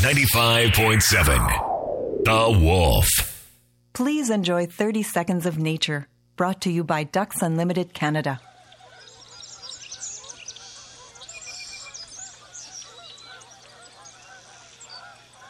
95.7. The Wolf. Please enjoy 30 Seconds of Nature, brought to you by Ducks Unlimited Canada.